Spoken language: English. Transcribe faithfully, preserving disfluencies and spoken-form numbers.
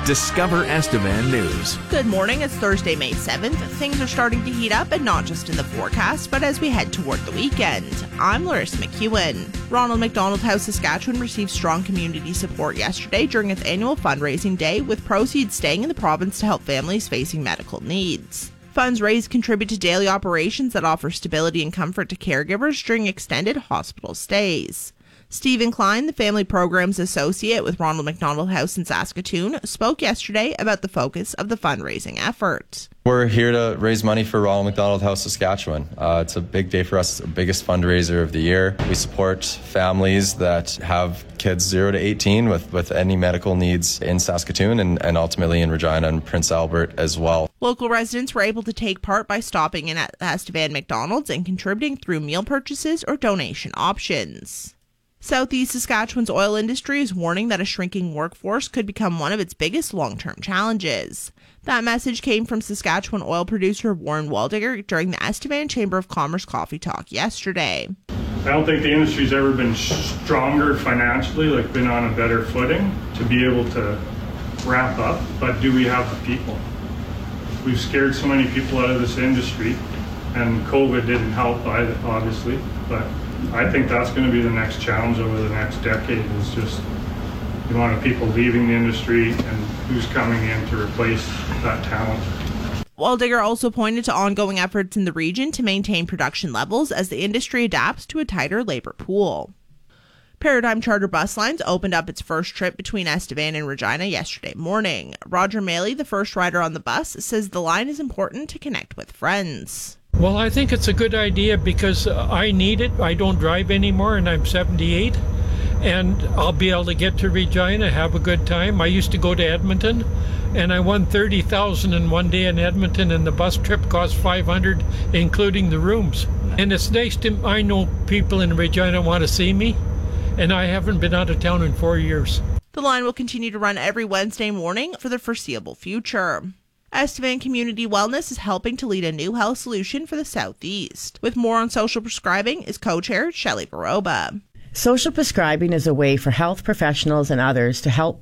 Discover Estevan News. Good morning. It's Thursday, May seventh. Things are starting to heat up, and not just in the forecast, but as we head toward the weekend. I'm Larissa McEwen. Ronald McDonald House Saskatchewan received strong community support yesterday during its annual fundraising day, with proceeds staying in the province to help families facing medical needs. Funds raised contribute to daily operations that offer stability and comfort to caregivers during extended hospital stays. Stephen Klein, the Family Programs Associate with Ronald McDonald House in Saskatoon, spoke yesterday about the focus of the fundraising effort. We're here to raise money for Ronald McDonald House Saskatchewan. Uh, it's a big day for us. It's the biggest fundraiser of the year. We support families that have kids zero to eighteen with, with any medical needs in Saskatoon and, and ultimately in Regina and Prince Albert as well. Local residents were able to take part by stopping in at Estevan McDonald's and contributing through meal purchases or donation options. Southeast Saskatchewan's oil industry is warning that a shrinking workforce could become one of its biggest long-term challenges. That message came from Saskatchewan oil producer Warren Waldiger during the Estevan Chamber of Commerce Coffee Talk yesterday. I don't think the industry's ever been stronger financially, like been on a better footing to be able to wrap up, but do we have the people? We've scared so many people out of this industry, and COVID didn't help either, obviously, but I think that's going to be the next challenge over the next decade, is just the amount of people leaving the industry and who's coming in to replace that talent. Waldiger also pointed to ongoing efforts in the region to maintain production levels as the industry adapts to a tighter labor pool. Paradigm Charter Bus Lines opened up its first trip between Estevan and Regina yesterday morning. Roger Maley, the first rider on the bus, says the line is important to connect with friends. Well, I think it's a good idea because I need it. I don't drive anymore and I'm seventy-eight, and I'll be able to get to Regina, have a good time. I used to go to Edmonton and I won thirty thousand dollars in one day in Edmonton, and the bus trip cost five hundred dollars including the rooms. And it's nice to, I know people in Regina want to see me, and I haven't been out of town in four years. The line will continue to run every Wednesday morning for the foreseeable future. Estevan Community Wellness is helping to lead a new health solution for the Southeast. With more on social prescribing is co-chair Shelley Baroba. Social prescribing is a way for health professionals and others to help